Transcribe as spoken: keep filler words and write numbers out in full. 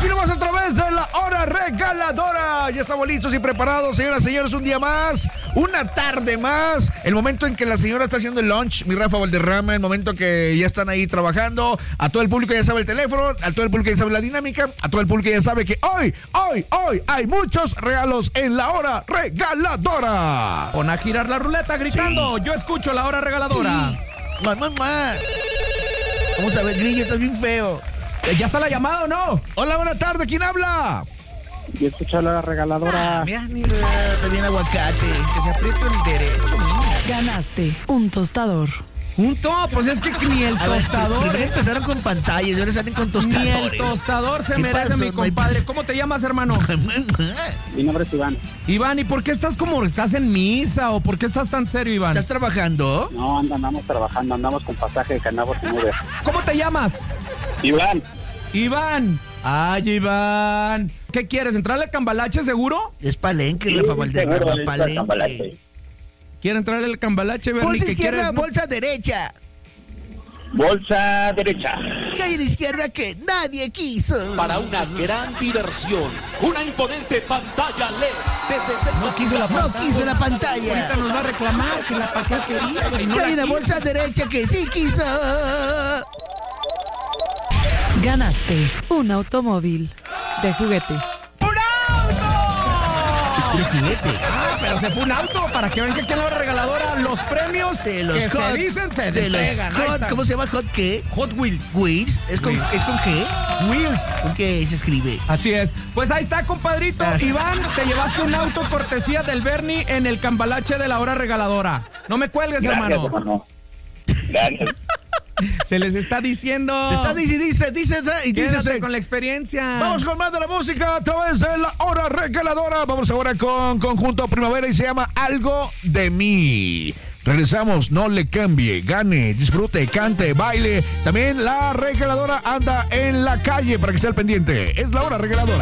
Aquí nomás a través de la hora regaladora. Ya estamos listos y preparados, señoras y señores, un día más, una tarde más. El momento en que la señora está haciendo el lunch, mi Rafa Valderrama, el momento que ya están ahí trabajando. A todo el público ya sabe el teléfono, a todo el público ya sabe la dinámica, a todo el público ya sabe que hoy, hoy, hoy hay muchos regalos en la hora regaladora. Pon a girar la ruleta gritando, sí. Yo escucho la hora regaladora. Sí. Mamá, mamá. Vamos a ver, Grillo, estás bien feo. ¿Ya está la llamada o no? Hola, buena tarde, ¿quién habla? Yo escucho la regaladora. Ah, mira, mira, también aguacate, que se aprieta el derecho. Mira. Ganaste un tostador. Un to, pues es que ni el A ver, tostador. primero ¿eh? empezaron con pantallas y ahora salen con Ni tostadores. el tostador se ¿Qué merece, pasó? mi compadre. ¿Cómo te llamas, hermano? Mi nombre es Iván. Iván, ¿y por qué estás como, estás en misa o por qué estás tan serio, Iván? ¿Estás trabajando? No, andamos trabajando, andamos con pasaje de Canabo en Uber. ¿Cómo te llamas? Iván. Iván. Ay, Iván. ¿Qué quieres? ¿Entrarle al cambalache seguro? Es palenque, Sí, Rafa Valderrama, seguro, es palenque. Cambalache. ¿Quiere entrarle al cambalache, Bernie? Bolsa ¿Qué izquierda, quieres? ¿No? bolsa derecha. Bolsa derecha. Calle de izquierda que nadie quiso. Para una gran diversión, una imponente pantalla L E D de sesenta. No quiso la No pantalla. quiso la pantalla. Ahorita nos va a reclamar que la pa' qué quería. Y no Calle la de quiso. bolsa derecha que sí quiso. Ganaste un automóvil de juguete. ¡Un auto! El juguete. Ah, pero se fue un auto para que vean que aquí en la hora regaladora los premios De los que hot, se dicen se de los entregan. Ahí hot, están. ¿cómo se llama? Hot qué? Hot Wheels. Wheels. ¿Es con, Wheels. ¿es con qué? Wheels. ¿Con qué se escribe? Así es. Pues ahí está, compadrito. Ah. Iván, te llevaste un auto cortesía del Bernie en el cambalache de la hora regaladora. No me cuelgues, Gracias, hermano. hermano. Gracias. Se les está diciendo. Se está dice, dice, dice, y dice. Quédate con la experiencia. Vamos con más de la música a través de la hora regaladora. Vamos ahora con Conjunto Primavera y se llama Algo de Mí. Regresamos, no le cambie, gane, disfrute, cante, baile. También la regaladora anda en la calle para que esté al pendiente. Es la hora regaladora.